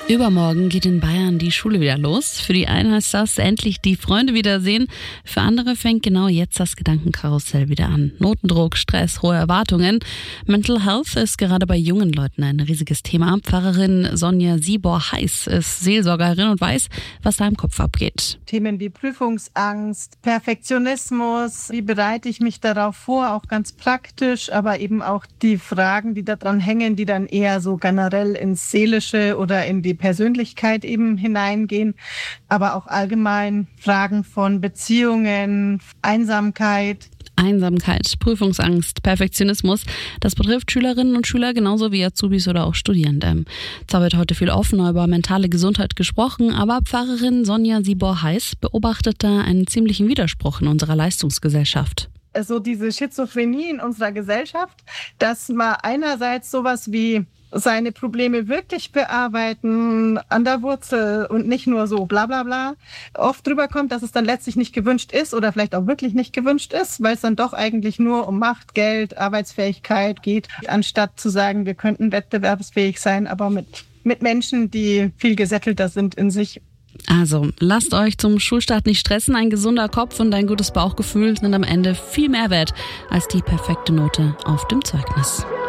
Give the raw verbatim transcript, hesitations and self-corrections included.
Übermorgen geht in Bayern die Schule wieder los. Für die einen heißt das endlich die Freunde wiedersehen. Für andere fängt genau jetzt das Gedankenkarussell wieder an. Notendruck, Stress, hohe Erwartungen. Mental Health ist gerade bei jungen Leuten ein riesiges Thema. Pfarrerin Sonja Sibor-Heiß ist Seelsorgerin und weiß, was da im Kopf abgeht. Themen wie Prüfungsangst, Perfektionismus, wie bereite ich mich darauf vor, auch ganz praktisch, aber eben auch die Fragen, die da dran hängen, die dann eher so generell ins Seelische oder in die Persönlichkeit eben hineingehen, aber auch allgemein Fragen von Beziehungen, Einsamkeit. Einsamkeit, Prüfungsangst, Perfektionismus, das betrifft Schülerinnen und Schüler genauso wie Azubis oder auch Studierende. Zwar wird heute viel offener über mentale Gesundheit gesprochen, aber Pfarrerin Sonja Sibor-Heiß beobachtet da einen ziemlichen Widerspruch in unserer Leistungsgesellschaft. Also diese Schizophrenie in unserer Gesellschaft, dass man einerseits sowas wie seine Probleme wirklich bearbeiten an der Wurzel und nicht nur so bla bla bla, oft drüber kommt, dass es dann letztlich nicht gewünscht ist oder vielleicht auch wirklich nicht gewünscht ist, weil es dann doch eigentlich nur um Macht, Geld, Arbeitsfähigkeit geht, anstatt zu sagen, wir könnten wettbewerbsfähig sein, aber mit, mit Menschen, die viel gesättelter sind in sich. Also, lasst euch zum Schulstart nicht stressen. Ein gesunder Kopf und ein gutes Bauchgefühl sind am Ende viel mehr wert als die perfekte Note auf dem Zeugnis.